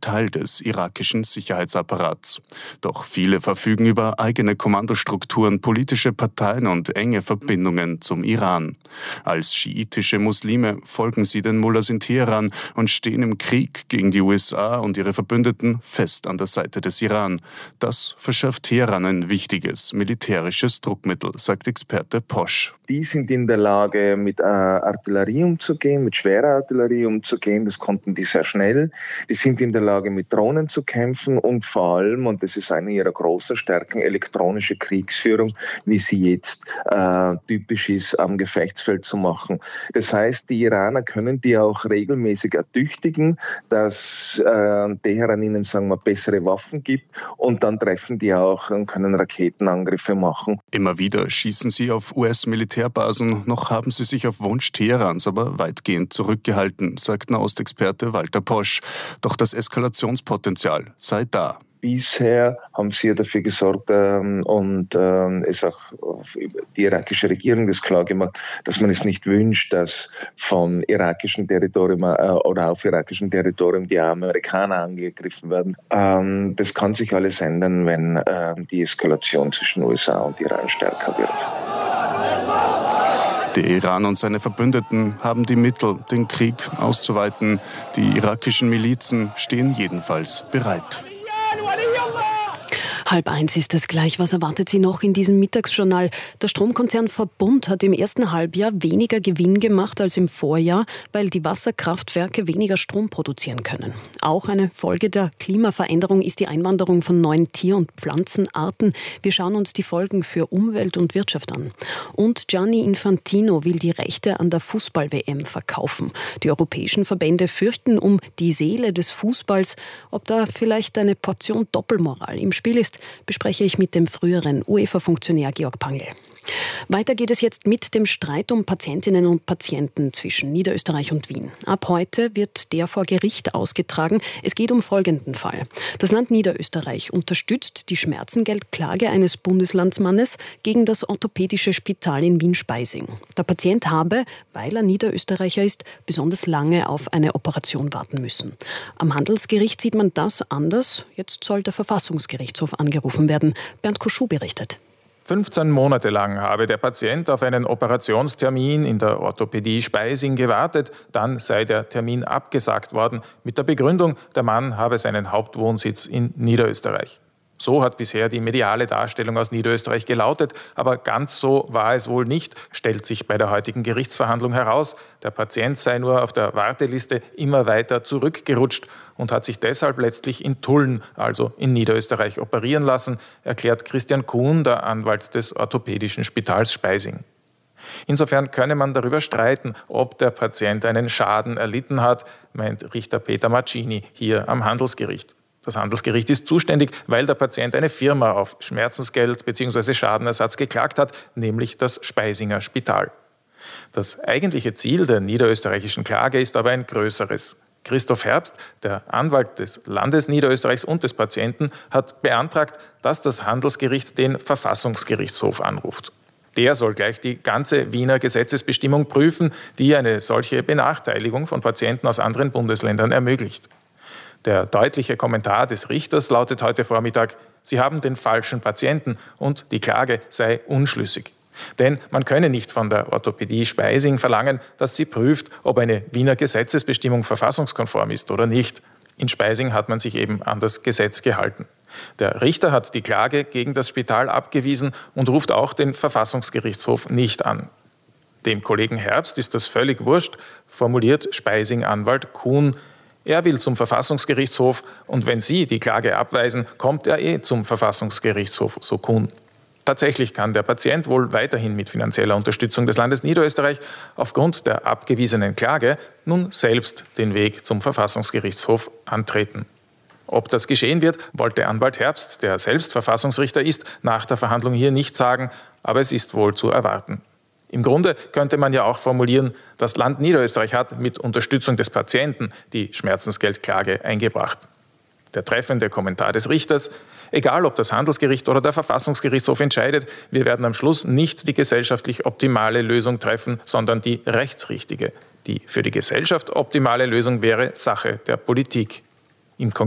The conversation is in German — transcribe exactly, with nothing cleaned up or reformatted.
Teil des irakischen Sicherheitsapparats. Doch viele verfügen über eigene Kommandostrukturen, politische Parteien und enge Verbindungen zum Iran. Als schiitische Muslime folgen sie den Mullahs in Teheran und stehen im Krieg gegen die U S A und ihre Verbündeten fest an der Seite des Iran. Das verschafft Teheran ein wichtiges militärisches Druckmittel, sagt Experte Posch. Die sind in der Lage, mit äh, Artillerie umzugehen, mit schwerer Artillerie umzugehen. Das konnten die sehr schnell. Die sind in der Lage, mit Drohnen zu kämpfen und vor allem, und das ist eine ihrer großen Stärken, elektronische Kriegsführung, wie sie jetzt äh, typisch ist, am Gefechtsfeld zu machen. Das heißt, die Iraner können die auch regelmäßig ertüchtigen, dass äh, Teheran ihnen, sagen wir, bessere Waffen gibt und dann treffen die auch und können Raketenangriffe machen. Immer wieder schießen sie auf U S-Militärbasen, noch haben sie sich auf Wunsch Teherans aber weitgehend zurückgehalten, sagt Nahostexperte Walter Posch. Doch das Eskalationspotenzial sei da. Bisher haben sie ja dafür gesorgt ähm, und ähm, es auch die irakische Regierung das klar gemacht, dass man es nicht wünscht, dass von irakischem Territorium äh, oder auf irakischem Territorium die Amerikaner angegriffen werden. Ähm, das kann sich alles ändern, wenn äh, die Eskalation zwischen U S A und Iran stärker wird. Der Iran und seine Verbündeten haben die Mittel, den Krieg auszuweiten. Die irakischen Milizen stehen jedenfalls bereit. Halb eins ist es gleich. Was erwartet Sie noch in diesem Mittagsjournal? Der Stromkonzern Verbund hat im ersten Halbjahr weniger Gewinn gemacht als im Vorjahr, weil die Wasserkraftwerke weniger Strom produzieren können. Auch eine Folge der Klimaveränderung ist die Einwanderung von neuen Tier- und Pflanzenarten. Wir schauen uns die Folgen für Umwelt und Wirtschaft an. Und Gianni Infantino will die Rechte an der Fußball-W M verkaufen. Die europäischen Verbände fürchten um die Seele des Fußballs. Ob da vielleicht eine Portion Doppelmoral im Spiel ist, bespreche ich mit dem früheren UEFA-Funktionär Georg Pangl. Weiter geht es jetzt mit dem Streit um Patientinnen und Patienten zwischen Niederösterreich und Wien. Ab heute wird der vor Gericht ausgetragen. Es geht um folgenden Fall. Das Land Niederösterreich unterstützt die Schmerzengeldklage eines Bundeslandsmannes gegen das orthopädische Spital in Wien-Speising. Der Patient habe, weil er Niederösterreicher ist, besonders lange auf eine Operation warten müssen. Am Handelsgericht sieht man das anders. Jetzt soll der Verfassungsgerichtshof angerufen werden. Bernd Koschuh berichtet. fünfzehn Monate lang habe der Patient auf einen Operationstermin in der Orthopädie Speising gewartet. Dann sei der Termin abgesagt worden mit der Begründung, der Mann habe seinen Hauptwohnsitz in Niederösterreich. So hat bisher die mediale Darstellung aus Niederösterreich gelautet, aber ganz so war es wohl nicht, stellt sich bei der heutigen Gerichtsverhandlung heraus. Der Patient sei nur auf der Warteliste immer weiter zurückgerutscht und hat sich deshalb letztlich in Tulln, also in Niederösterreich, operieren lassen, erklärt Christian Kuhn, der Anwalt des orthopädischen Spitals Speising. Insofern könne man darüber streiten, ob der Patient einen Schaden erlitten hat, meint Richter Peter Maccini hier am Handelsgericht. Das Handelsgericht ist zuständig, weil der Patient eine Firma auf Schmerzensgeld bzw. Schadenersatz geklagt hat, nämlich das Speisinger Spital. Das eigentliche Ziel der niederösterreichischen Klage ist aber ein größeres. Christoph Herbst, der Anwalt des Landes Niederösterreichs und des Patienten, hat beantragt, dass das Handelsgericht den Verfassungsgerichtshof anruft. Der soll gleich die ganze Wiener Gesetzesbestimmung prüfen, die eine solche Benachteiligung von Patienten aus anderen Bundesländern ermöglicht. Der deutliche Kommentar des Richters lautet heute Vormittag, Sie haben den falschen Patienten und die Klage sei unschlüssig. Denn man könne nicht von der Orthopädie Speising verlangen, dass sie prüft, ob eine Wiener Gesetzesbestimmung verfassungskonform ist oder nicht. In Speising hat man sich eben an das Gesetz gehalten. Der Richter hat die Klage gegen das Spital abgewiesen und ruft auch den Verfassungsgerichtshof nicht an. Dem Kollegen Herbst ist das völlig wurscht, formuliert Speising-Anwalt Kuhn. Er will zum Verfassungsgerichtshof und wenn Sie die Klage abweisen, kommt er eh zum Verfassungsgerichtshof, so Kuhn. Tatsächlich kann der Patient wohl weiterhin mit finanzieller Unterstützung des Landes Niederösterreich aufgrund der abgewiesenen Klage nun selbst den Weg zum Verfassungsgerichtshof antreten. Ob das geschehen wird, wollte Anwalt Herbst, der selbst Verfassungsrichter ist, nach der Verhandlung hier nicht sagen, aber es ist wohl zu erwarten. Im Grunde könnte man ja auch formulieren, das Land Niederösterreich hat mit Unterstützung des Patienten die Schmerzensgeldklage eingebracht. Der treffende Kommentar des Richters: Egal, ob das Handelsgericht oder der Verfassungsgerichtshof entscheidet, wir werden am Schluss nicht die gesellschaftlich optimale Lösung treffen, sondern die rechtsrichtige. Die für die Gesellschaft optimale Lösung wäre Sache der Politik. Im